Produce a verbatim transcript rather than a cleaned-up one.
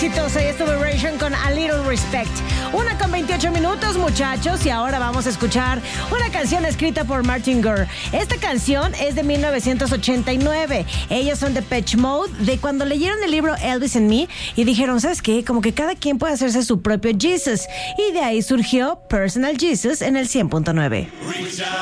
exitosa y estuvo Ration con A Little Respect. Una con veintiocho minutos, muchachos, y ahora vamos a escuchar una canción escrita por Martin Gore. Esta canción es de mil novecientos ochenta y nueve. Ellos son Depeche Mode, de cuando leyeron el libro Elvis and Me y dijeron, ¿sabes qué? Como que cada quien puede hacerse su propio Jesus. Y de ahí surgió Personal Jesus en el cien punto nueve.